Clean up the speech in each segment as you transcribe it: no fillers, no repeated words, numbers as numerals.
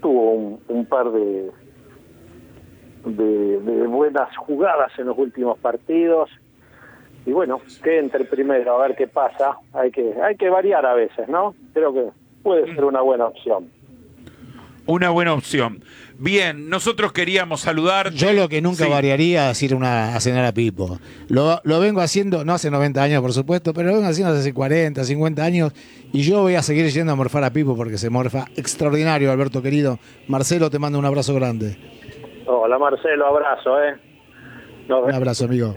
tuvo un par de buenas jugadas en los últimos partidos. Y bueno, que entre primero, a ver qué pasa. Hay que variar a veces, ¿no? Creo que puede ser una buena opción. Una buena opción. Bien, nosotros queríamos saludar. Yo lo que nunca variaría es ir a cenar a Pipo. Lo vengo haciendo, no hace 90 años por supuesto, pero lo vengo haciendo hace 40, 50 años. Y yo voy a seguir yendo a morfar a Pipo porque se morfa extraordinario, Alberto querido. Marcelo, te mando un abrazo grande. Hola Marcelo, abrazo, Un abrazo, amigo.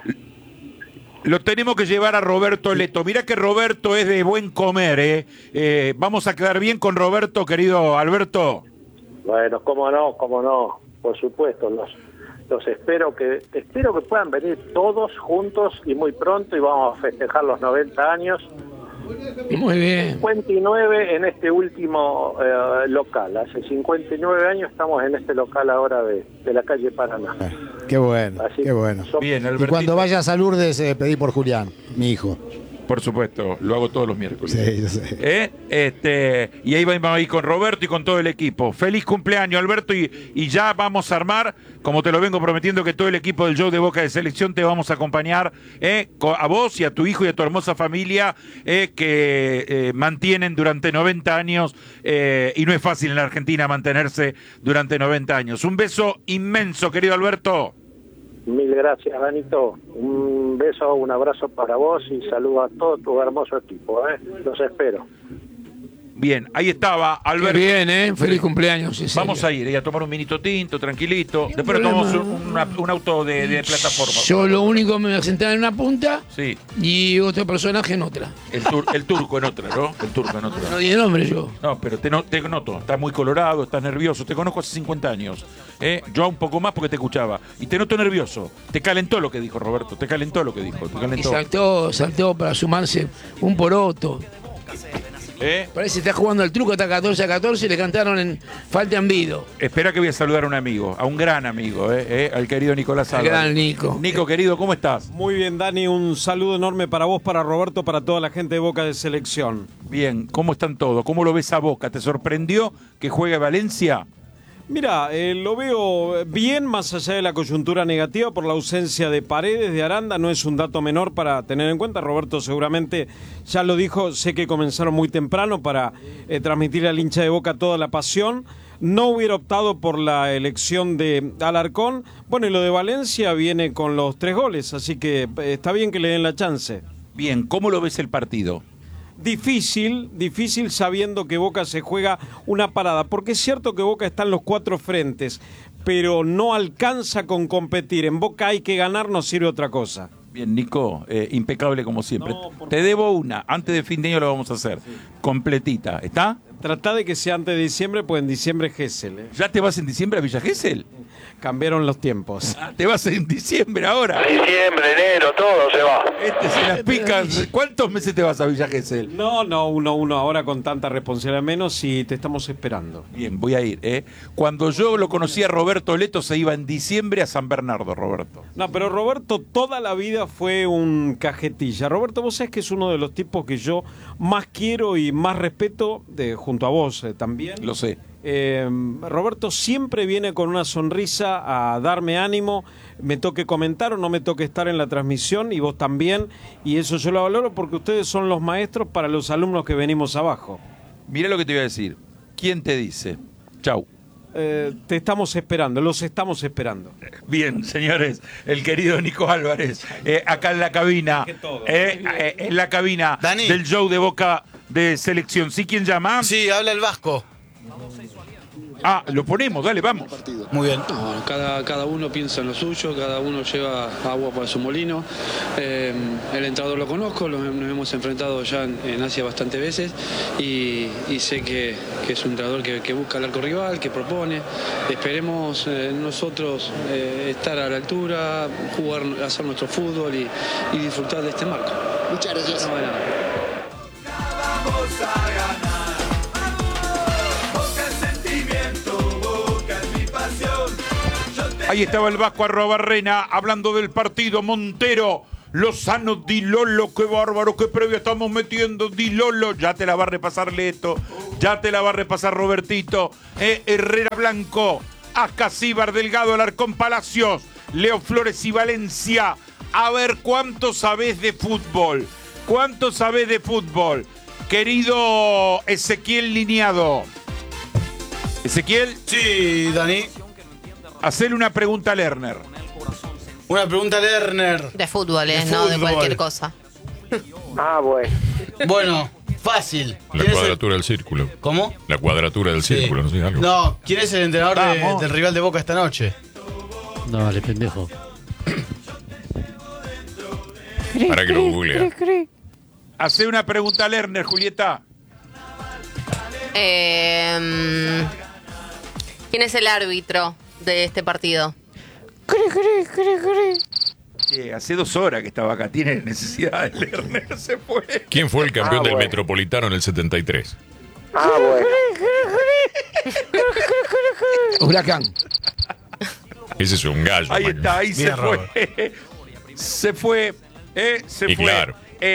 Lo tenemos que llevar a Roberto Leto. Mirá que Roberto es de buen comer, vamos a quedar bien con Roberto, querido Alberto. Bueno, cómo no, por supuesto, los espero que puedan venir todos juntos y muy pronto, y vamos a festejar los 90 años. Muy bien. 59 en este último local. Hace 59 años estamos en este local ahora de la calle Paraná. Qué bueno, qué bueno. Bien, y cuando vayas a Lourdes, pedí por Julián, mi hijo. Por supuesto, lo hago todos los miércoles. Sí, yo sé. Y ahí vamos a ir con Roberto y con todo el equipo. Feliz cumpleaños, Alberto, y ya vamos a armar, como te lo vengo prometiendo, que todo el equipo del show de Boca de Selección te vamos a acompañar, a vos y a tu hijo y a tu hermosa familia, que mantienen durante 90 años, y no es fácil en la Argentina mantenerse durante 90 años. Un beso inmenso, querido Alberto. Mil gracias, Danito. Un beso, un abrazo para vos y saludo a todo tu hermoso equipo. Los espero. Bien, ahí estaba Alberto. Qué bien, feliz cumpleaños. Vamos a ir a tomar un vinito tinto, tranquilito. Después tomamos un auto de plataforma. Yo lo único me voy a sentar en una punta, sí, y otro personaje en otra. El turco en otra, ¿no? El turco en otra. No tiene nombre yo. No, pero te noto. Estás muy colorado, estás nervioso. Te conozco hace 50 años. Yo un poco más porque te escuchaba. Y te noto nervioso. Te calentó lo que dijo Roberto. Te calentó lo que dijo. Y saltó para sumarse un poroto. Parece que está jugando el truco, está 14-14 y le cantaron en Falta en Vido. Espera que voy a saludar a un amigo, a un gran amigo, al querido Nicolás Álvarez. El gran Nico. Nico, querido, ¿cómo estás? Muy bien, Dani, un saludo enorme para vos, para Roberto, para toda la gente de Boca de Selección. Bien, ¿cómo están todos? ¿Cómo lo ves a Boca? ¿Te sorprendió que juegue Valencia? Mira, lo veo bien, más allá de la coyuntura negativa por la ausencia de Paredes, de Aranda. No es un dato menor para tener en cuenta. Roberto seguramente ya lo dijo. Sé que comenzaron muy temprano para transmitir al hincha de Boca toda la pasión. No hubiera optado por la elección de Alarcón. Bueno, y lo de Valencia viene con los 3 goles, así que está bien que le den la chance. Bien, ¿cómo lo ves el partido? Difícil sabiendo que Boca se juega una parada, porque es cierto que Boca está en los 4 frentes, pero no alcanza con competir. En Boca hay que ganar, no sirve otra cosa. Bien, Nico, impecable como siempre. No, te debo una, antes de fin de año lo vamos a hacer, completita, ¿está? Tratá de que sea antes de diciembre, pues en diciembre es Gesell. ¿Ya te vas en diciembre a Villa Gesell? Cambiaron los tiempos. ¿Te vas en diciembre ahora? Diciembre, enero, todo se va. Se las pican. ¿Cuántos meses te vas a Villa Gesell? No, uno ahora con tanta responsabilidad menos y te estamos esperando. Bien, voy a ir. Cuando yo lo conocí a Roberto Leto se iba en diciembre a San Bernardo, Roberto. No, pero Roberto toda la vida fue un cajetilla. Roberto, vos sabés que es uno de los tipos que yo más quiero y más respeto, junto a vos también. Lo sé. Roberto siempre viene con una sonrisa a darme ánimo, me toque comentar o no me toque estar en la transmisión, y vos también, y eso yo lo valoro porque ustedes son los maestros para los alumnos que venimos abajo. Mirá lo que te voy a decir. ¿Quién te dice? Chau. Te estamos esperando, los estamos esperando. Bien, señores, el querido Nico Álvarez, acá en la cabina, en la cabina Dani. Del show de Boca de Selección. ¿Sí? ¿Quién llama? Sí, habla el Vasco. Lo ponemos, dale, vamos. Muy bien. No, cada uno piensa en lo suyo, cada uno lleva agua para su molino. El entrenador lo conozco, nos hemos enfrentado ya en Asia bastantes veces y sé que es un entrenador que busca el arco rival, que propone. Esperemos nosotros estar a la altura, jugar, hacer nuestro fútbol y disfrutar de este marco. Muchas gracias. No, de nada. Vamos a ganar. Ahí estaba el Vasco @Barrena hablando del partido. Montero Lozano, Di Lolo, qué bárbaro, qué previa estamos metiendo, Di Lolo, ya te la va a repasar Leto, ya te la va a repasar Robertito, Herrera Blanco, Ascasíbar, Delgado, Alarcón, Palacios, Leo Flores y Valencia. A ver cuánto sabés de fútbol, cuánto sabés de fútbol, querido Ezequiel Liniado. Ezequiel. Sí, Dani. Hacele una pregunta a Lerner. Una pregunta a Lerner. De fútbol, De no de fútbol. cualquier cosa. Bueno. Bueno, fácil. La ¿Quién es cuadratura del círculo. ¿Cómo? La cuadratura del Sí. círculo, no sé, algo. No, ¿quién es el entrenador Vamos. del rival de Boca esta noche? Dale, pendejo. Para que lo googlea. Hacé una pregunta a Lerner, Julieta. ¿Quién es el árbitro de este partido? Hace 2 horas que estaba acá. Tiene necesidad de Lerner. Se fue. ¿Quién fue el campeón del bueno. Metropolitano en el 73? Bueno. Huracán. Ese es un gallo. Ahí man. está, ahí se Bien, fue. Se fue. Se Y fue. claro.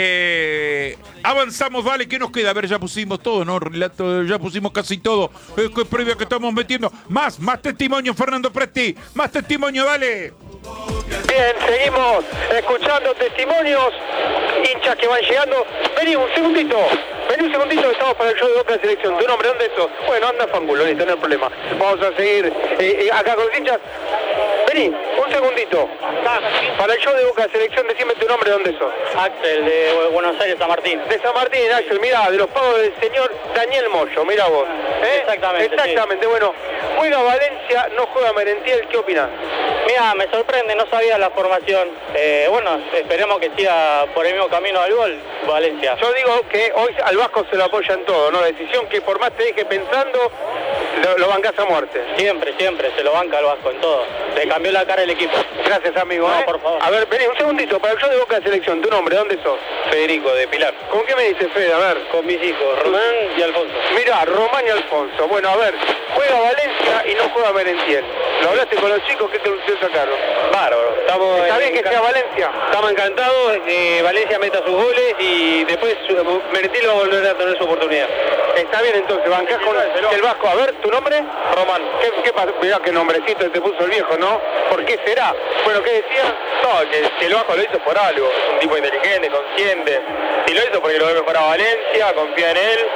Avanzamos, vale, ¿qué nos queda? A ver, ya pusimos todo, ¿no? Relato, ya pusimos casi todo. ¿Qué previa que estamos metiendo? Más testimonio, Fernando Presti. Más testimonio, dale. Bien, seguimos escuchando testimonios, hinchas que van llegando. Vení un segundito, estamos para el show de Boca de Selección. ¿Tu nombre dónde sos? Bueno, anda fangulo, listo, no hay problema. Vamos a seguir acá con los hinchas. Vení, un segundito. Para el show de Boca de Selección, decime tu nombre, ¿dónde sos? Axel, de Buenos Aires, San Martín. De San Martín, Axel, mirá, de los pagos del señor Daniel Moyo, mirá vos. Exactamente, bueno. Juega Valencia, no juega Merentiel, ¿qué opinás? Mira, me sorprende, no sabía la formación. Bueno, esperemos que siga por el mismo camino al gol, Valencia. Yo digo que hoy al Vasco se lo apoya en todo, ¿no? Decisión que por más te deje pensando, lo bancás a muerte. Siempre, se lo banca el Vasco en todo. Le cambió la cara el equipo. Gracias, amigo. No, por favor. A ver, vení un segundito, para el show de Boca de Selección, ¿tu nombre? ¿Dónde sos? Federico, de Pilar. ¿Con qué me dices, Fede? A ver. Con mis hijos, Román y Alfonso. Mirá, Román y Alfonso. Bueno, a ver, juega Valencia y no juega Merentiel. ¿Lo hablaste con los chicos? ¿Qué conclusión sacaron? Bárbaro. ¿Está bien que sea Valencia? Estamos encantados de que Valencia meta sus goles y después Merentiel va a volver a tener su oportunidad. Está bien, entonces, bancás con el Vasco. A ver, ¿tu nombre? Román. ¿Qué pasa? Mirá qué nombrecito te puso el viejo, ¿no? ¿Por qué será? Bueno, ¿qué decía? No, que el Vasco lo hizo por algo. Es un tipo inteligente, consciente. Y lo hizo porque lo ve mejor a Valencia, confía en él.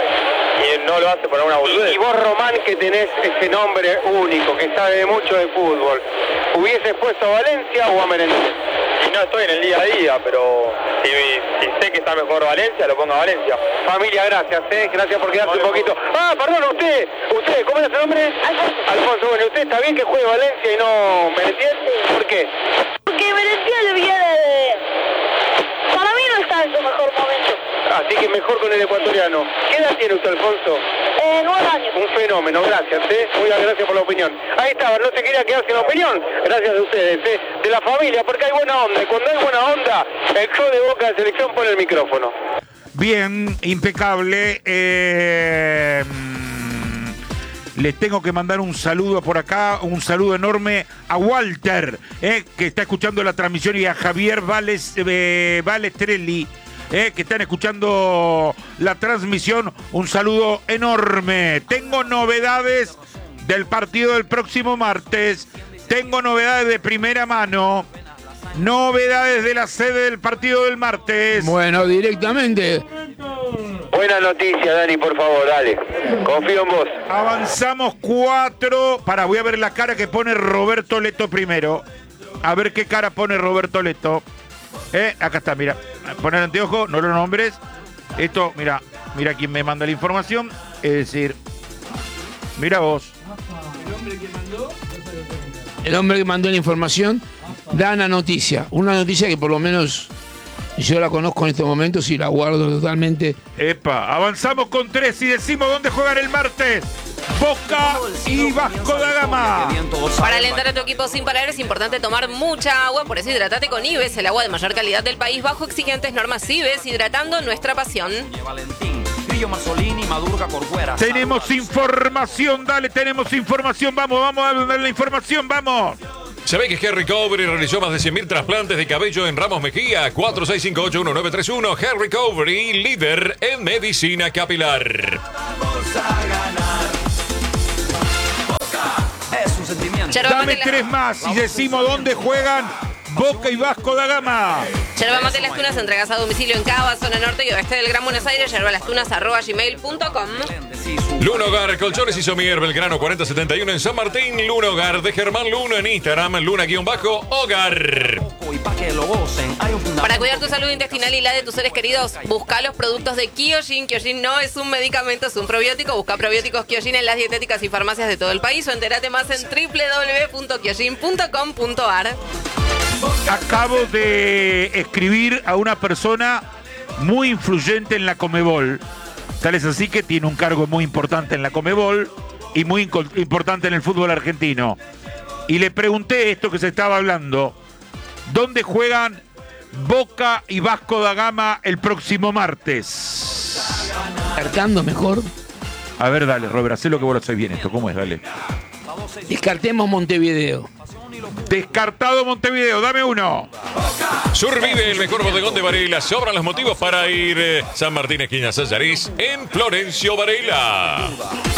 Y no lo hace por alguna boludez. Y vos, Román, que tenés ese nombre único, que sabe mucho de fútbol, ¿hubieses puesto a Valencia o a Merentiel? Y no estoy en el día a día, pero si sé que está mejor Valencia, lo pongo a Valencia. Familia, gracias, gracias por quedarse un poquito. Ah, perdón, usted, ¿cómo es su nombre? Alfonso, bueno, ¿usted está bien que juegue Valencia y no Merentiel? ¿Por qué? Porque Merentiel viene de... Para mí no está en su mejor momento. Así que mejor con el ecuatoriano. ¿Qué edad tiene usted, Alfonso? 9 años. Un fenómeno, gracias, Muy gracias por la opinión. Ahí estaba, no se quería quedar sin opinión. Gracias a ustedes, de la familia, porque hay buena onda. Y cuando hay buena onda, el show de Boca de Selección pone el micrófono. Bien, impecable. Les tengo que mandar un saludo por acá, un saludo enorme a Walter, que está escuchando la transmisión, y a Javier Balestrelli, que están escuchando la transmisión. Un saludo enorme. Tengo novedades del partido del próximo martes. Tengo novedades de primera mano. Novedades de la sede del partido del martes. Bueno, directamente. Buena noticia, Dani, por favor, dale. Confío en vos. Avanzamos 4. Voy a ver la cara que pone Roberto Leto primero. A ver qué cara pone Roberto Leto. Acá está, mira. Pon el anteojo, no lo nombres. Esto, mira quién me manda la información. Es decir, mira vos. El hombre que mandó la información da una noticia que por lo menos yo la conozco en estos momentos y la guardo totalmente. Avanzamos con 3 y decimos dónde juegan el martes. Boca y Vasco da Gama. Para alentar a tu equipo sin parar es importante tomar mucha agua, por eso hidratate con Ives, el agua de mayor calidad del país bajo exigentes normas. Ives, hidratando nuestra pasión. Tenemos información, dale, tenemos información, vamos a darle la información, vamos. ¿Sabés que Harry Covery realizó más de 100.000 trasplantes de cabello en Ramos Mejía? 46581931. Harry Covery, líder en medicina capilar. Es un sentimiento. Dame 3 más y decimos dónde juegan Boca y Vasco da Gama. Yerba Mate Las Tunas, entregas a domicilio en Cava, zona norte y oeste del Gran Buenos Aires. yerbalastunas@gmail.com. Luna Hogar, colchones y somier, Belgrano 4071 en San Martín. Luna Hogar de Germán Luna en Instagram, Luna_Hogar. Para cuidar tu salud intestinal y la de tus seres queridos, busca los productos de Kyojin. Kyojin no es un medicamento, es un probiótico. Busca probióticos Kyojin en las dietéticas y farmacias de todo el país o entérate más en www.kyojin.com.ar. Acabo de escribir a una persona muy influyente en la Conmebol. Tal es así que tiene un cargo muy importante en la Conmebol y muy importante en el fútbol argentino. Y le pregunté esto que se estaba hablando. ¿Dónde juegan Boca y Vasco da Gama el próximo martes? Descartando mejor. A ver, dale, Robert, hacé lo que vos lo sabés bien esto. ¿Cómo es? Dale. Descartemos Montevideo. Descartado Montevideo, dame uno. Survive, el mejor bodegón de Varela. Sobran los motivos para ir. San Martín, esquina Sallariz, en Florencio Varela.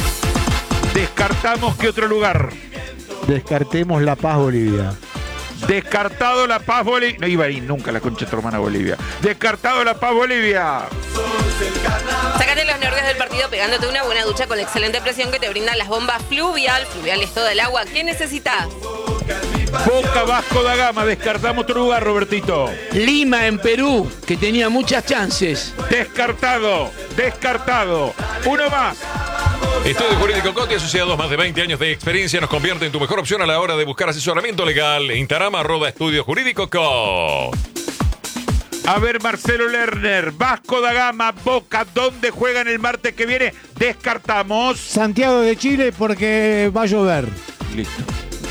Descartamos qué otro lugar. Descartemos La Paz, Bolivia. Descartado La Paz, Bolivia. No iba a ir nunca la concha de tu hermana Bolivia. Descartado La Paz, Bolivia. Sácate los nervios del partido pegándote una buena ducha con la excelente presión que te brindan las bombas Fluvial. Fluvial es todo el agua que necesitas. Boca, Vasco da Gama. Descartamos otro lugar, Robertito. Lima, en Perú, que tenía muchas chances. Descartado. Descartado. Uno más. Estudio Jurídico Coti, asociados más de 20 años de experiencia, nos convierte en tu mejor opción a la hora de buscar asesoramiento legal. Instagram, @Estudio Jurídico Co. A ver, Marcelo Lerner, Vasco da Gama, Boca, ¿dónde juegan el martes que viene? Descartamos. Santiago de Chile porque va a llover. Listo.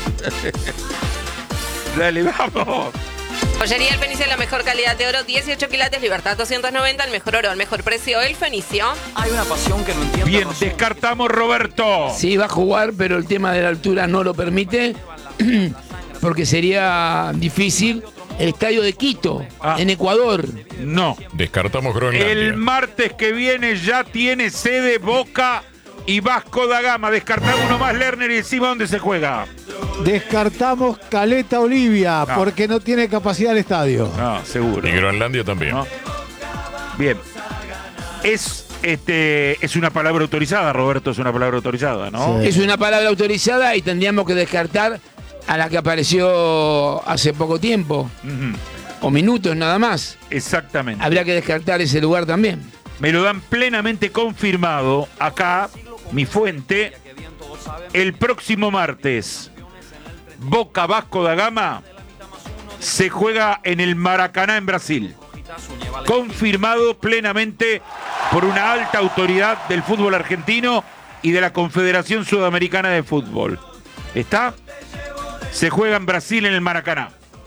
Dale, vamos. Joyería El Fenicio, la mejor calidad de oro, 18 quilates, Libertad 290, el mejor oro, al mejor precio, El Fenicio. Hay una pasión que no entiendo. Bien, descartamos Roberto. Sí, va a jugar, pero el tema de la altura no lo permite, porque sería difícil. El estadio de Quito, en Ecuador. No. Descartamos Groenlandia. El martes que viene ya tiene sede Boca y Vasco da Gama. Descartamos uno más, Lerner, y encima dónde se juega. Descartamos Caleta Olivia porque no tiene capacidad el estadio. No, seguro. Y Groenlandia también. ¿No? Bien. Es una palabra autorizada, Roberto, es una palabra autorizada, ¿no? Sí. Es una palabra autorizada y tendríamos que descartar a la que apareció hace poco tiempo. O minutos nada más. Exactamente. Habría que descartar ese lugar también. Me lo dan plenamente confirmado acá, mi fuente, el próximo martes. Boca Vasco da Gama se juega en el Maracaná en Brasil. Confirmado plenamente por una alta autoridad del fútbol argentino y de la Confederación Sudamericana de Fútbol. ¿Está? Se juega en Brasil en el Maracaná.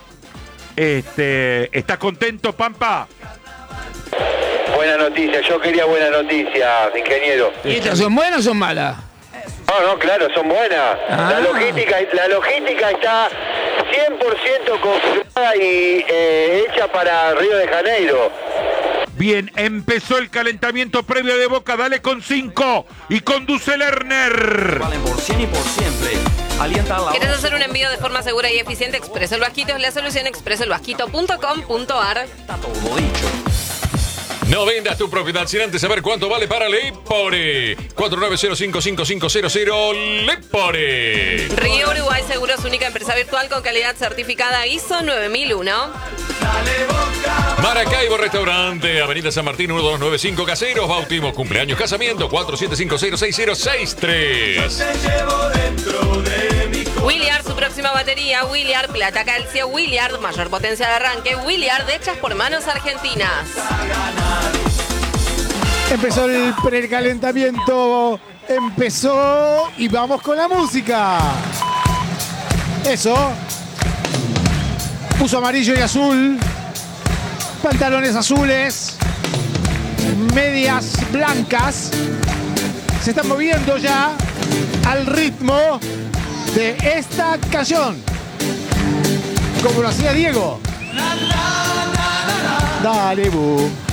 ¿Estás contento, Pampa? Buena noticia, yo quería buena noticia, ingeniero. ¿Y estas son buenas o son malas? No, claro, son buenas. La logística está 100% confirmada y hecha para Río de Janeiro. Bien, empezó el calentamiento previo de Boca, dale con 5 y conduce Lerner. Valen por 100 y por siempre. ¿Quieres hacer un envío de forma segura y eficiente? Expreso el Vasquito es la solución, expresoelvasquito.com.ar. Está todo dicho. No vendas tu propiedad sin antes saber cuánto vale para Lepore. 49055500 Lepore. Río Uruguay Seguros, única empresa virtual con calidad certificada ISO 9001. Maracaibo Restaurante, Avenida San Martín 1295, Caseros, bautismo, cumpleaños, casamiento, 47506063. Williard, su próxima batería, Williard, plata calcio, Williard, mayor potencia de arranque, Williard, hechas por manos argentinas. Empezó el precalentamiento, empezó y vamos con la música. Eso. Puso amarillo y azul, pantalones azules, medias blancas. Se están moviendo ya al ritmo de esta canción. Como lo hacía Diego. Dale, boom.